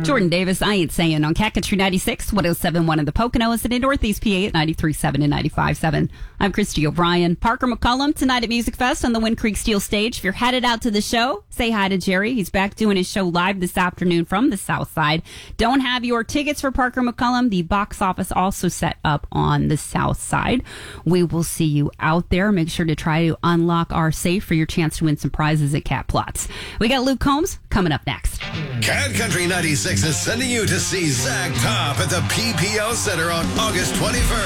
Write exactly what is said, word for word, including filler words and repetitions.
Jordan Davis, I Ain't Saying on Cat Country ninety-six, one oh seven point one in the Poconos, and in Northeast P A at ninety-three point seven and ninety-five point seven. I'm Christy O'Brien. Parker McCullum tonight at Music Fest on the Wind Creek Steel Stage. If you're headed out to the show, say hi to Jerry. He's back doing his show live this afternoon from the South Side. Don't have your tickets for Parker McCullum. The box office also set up on the South Side. We will see you out there. Make sure to try to unlock our safe for your chance to win some prizes at Cat Plots. We got Luke Combs coming up next. Cat Country ninety-six is sending you to see Zach Top at the P P O Center on August twenty-first.